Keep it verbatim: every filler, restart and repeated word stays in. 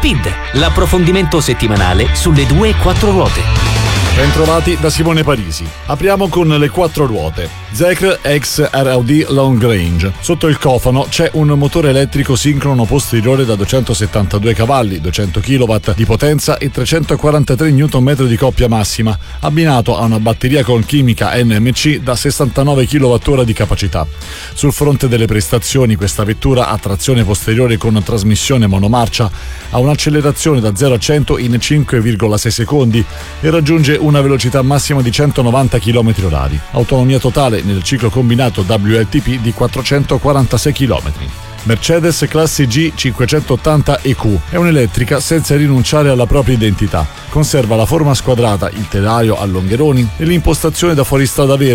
Speed, l'approfondimento settimanale sulle due e quattro ruote. Bentrovati da Simone Parisi. Apriamo con le quattro ruote. Zeekr X R A D Long Range. Sotto il cofano c'è un motore elettrico sincrono posteriore da duecentosettantadue cavalli, duecento chilowatt di potenza e trecentoquarantatré newton metri di coppia massima, abbinato a una batteria con chimica N M C da sessantanove chilowattora di capacità. Sul fronte delle prestazioni, questa vettura ha trazione posteriore con trasmissione monomarcia, ha un'accelerazione da zero a cento in cinque virgola sei secondi e raggiunge una velocità massima di centonovanta chilometri orari. Autonomia totale nel ciclo combinato W L T P di quattrocentoquarantasei chilometri. Mercedes Classe G cinquecentottanta E Q è un'elettrica senza rinunciare alla propria identità. Conserva la forma squadrata, il telaio a longheroni e l'impostazione da fuoristrada verde